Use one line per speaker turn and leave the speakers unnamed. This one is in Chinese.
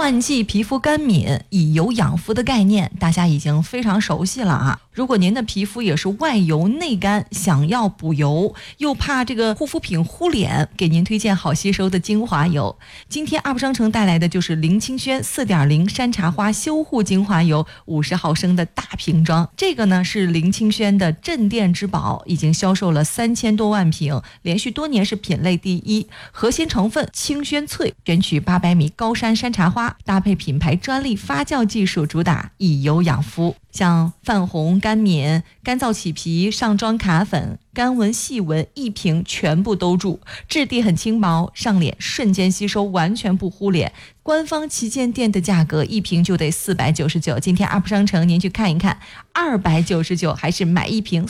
换季皮肤干敏，以油养肤的概念，大家已经非常熟悉了啊。如果您的皮肤也是外油内干，想要补油，又怕这个护肤品糊脸，给您推荐好吸收的精华油。今天UP商城带来的就是林清轩 4.0 山茶花修护精华油50毫升的大瓶装。这个呢是林清轩的镇店之宝，已经销售了3000多万瓶，连续多年是品类第一。核心成分清轩萃，选取800米高山山茶花，搭配品牌专利发酵技术，主打以油养肤。像泛红、干敏、干燥起皮、上妆卡粉、干纹细纹，一瓶全部都住，质地很轻薄，上脸瞬间吸收，完全不糊脸。官方旗舰店的价格一瓶就得499，今天UP商城您去看一看，299还是买一瓶